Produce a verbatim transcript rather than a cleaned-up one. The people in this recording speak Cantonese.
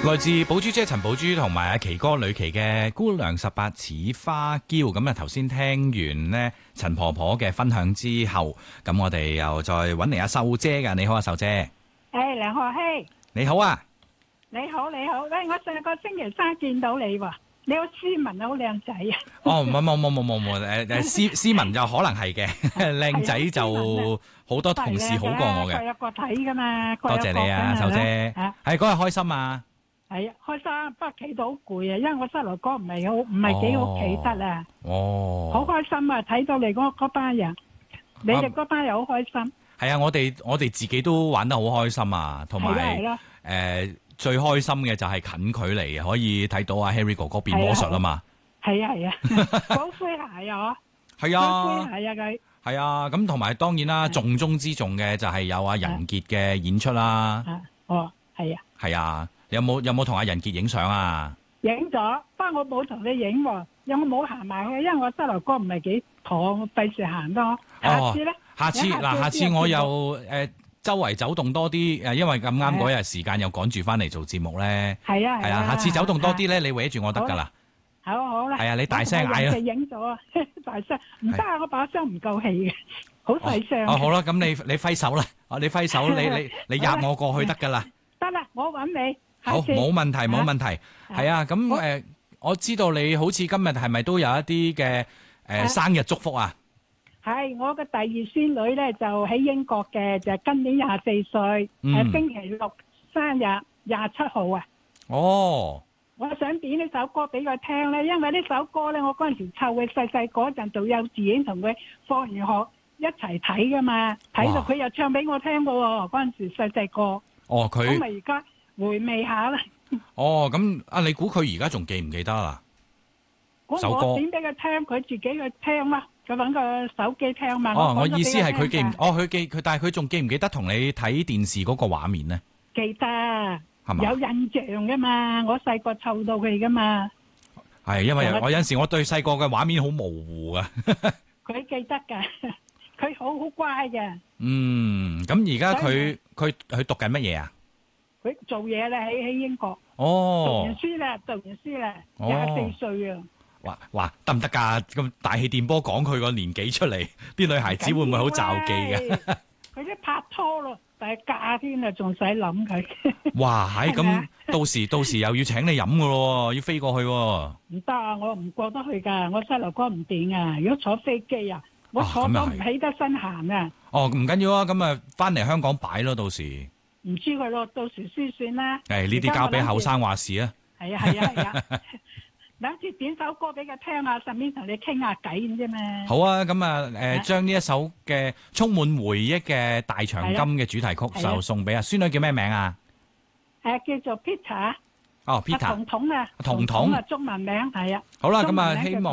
來自寶珠姐陳寶珠同埋阿奇哥呂奇嘅《姑娘十八似花嬌》。咁啊，頭先聽完呢陳婆婆嘅分享之後，咁我哋又再揾嚟阿秀姐㗎。你好啊，秀姐。 誒，梁學希， 你好啊。 你好你好，喂，我上個星期三見到你喎，你好斯文，好靚仔啊。 哦，唔係冇冇冇冇冇，誒誒斯斯文就可能係嘅，靚仔就好多同事好過我嘅。 各有各睇噶嘛。 多謝你啊，秀姐。係嗰日開心啊。 係啊，開心，不過企到好攰啊，因為我膝頭哥唔係好，唔係幾好企得啊。 哦， 好開心啊！睇到你嗰嗰班人，你哋嗰班又好開心。係啊，我哋我哋自己都玩得好開心啊，同埋誒最開心嘅就係近距離可以睇到阿 Harry 哥哥變魔術啊嘛。係啊係啊，好詼諧啊！係啊，詼諧啊佢。係啊，咁同埋當然啦，重中之重嘅就係有阿仁傑嘅演出啦。哦，係啊。係啊。有冇有冇同阿仁傑影相啊？影咗，不過我冇同你影喎，有冇冇行埋去？因為我膝頭哥唔係幾妥，我費事行多。下次咧？下次嗱，下次我又誒周圍走動多啲誒，因為咁啱嗰日時間又趕住翻嚟做節目咧。係啊係啊，下次走動多啲咧，你圍住我得㗎啦。好好啦。係啊，你大聲嗌啊！影咗啊，大聲唔得啊！我把聲唔夠氣嘅，好細聲。哦好啦，咁你你揮手啦，哦你揮手，你你你壓我過去得㗎啦。得啦，我揾你。好，冇問題，冇問題，係啊，咁誒、呃，我知道你好似今日係咪都有一啲嘅誒生日祝福啊？係，我嘅第二孫女咧就喺英國嘅，就今年廿四歲，誒星期六生日，廿七號啊。哦，我想點呢首歌俾佢聽咧，因為呢首歌咧，我嗰陣時湊佢細細嗰陣做幼稚園，同佢放完學一齊睇噶嘛，睇到佢又唱俾我聽噶喎，嗰陣時細細個。哦，佢咁咪而家。回味下啦。哦，咁啊，你估佢而家仲記唔記得啦？首歌我點俾佢聽，佢自己去聽啦。佢搵個手機聽嘛。哦，我意思係佢記唔，哦，佢記佢，但係佢仲記唔記得同你睇電視嗰個畫面呢？記得，係嘛？有印象噶嘛？我細個湊到佢噶嘛。係，因為我有陣時我對細個嘅畫面好模糊啊。佢記得噶，佢好好乖嘅。嗯，咁而家佢佢佢讀緊乜嘢啊？佢做嘢咧，喺喺英國。哦，讀完書啦，讀完書啦，廿四歲啊！哇哇，得唔得噶？咁大氣電波講佢個年紀出嚟，啲女孩子會唔會好罩忌嘅？佢啲拍拖咯，但係嫁添啊，仲使諗佢？哇，係咁，到時到時又要請你飲噶咯，要飛過去。唔得啊，我唔過得去噶，我細路哥唔掂啊！如果坐飛機啊，我坐到唔起得身行啊！哦，唔緊要啊，咁啊，翻嚟香港擺咯，到時。唔知佢咯，到時先算啦。誒，呢啲交俾後生話事啊。係啊係啊係啊，諗住點首歌俾佢聽下，順便同你傾下偈咁啫嘛。好啊，咁啊誒，將呢一首嘅充滿回憶嘅大長今嘅主題曲就送俾阿孫女，叫咩名啊？誒，叫做 Peter。哦，Peter。彤彤啊，彤彤啊，中文名係啊。好啦，咁啊希望。